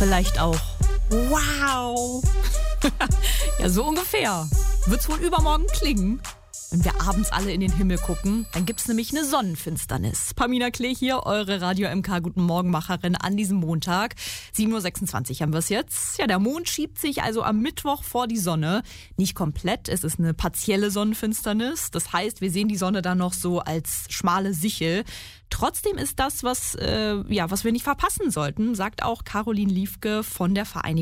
Vielleicht auch wow. Ja, so ungefähr. Wird's wohl übermorgen klingen. Wenn wir abends alle in den Himmel gucken, dann gibt's nämlich eine Sonnenfinsternis. Pamina Klee hier, eure Radio MK Guten Morgen-Macherin an diesem Montag. 7.26 Uhr haben wir es jetzt. Ja, der Mond schiebt sich also am Mittwoch vor die Sonne. Nicht komplett, es ist eine partielle Sonnenfinsternis. Das heißt, wir sehen die Sonne dann noch so als schmale Sichel. Trotzdem ist das, was wir nicht verpassen sollten, sagt auch Caroline Liefke von der Vereinigung